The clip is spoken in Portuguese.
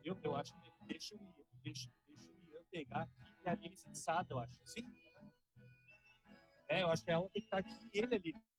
Eu acho que deixa o Ian pegar e a Alice de Sada, eu acho. Sim. Eu acho que ela tem que estar de ele ali.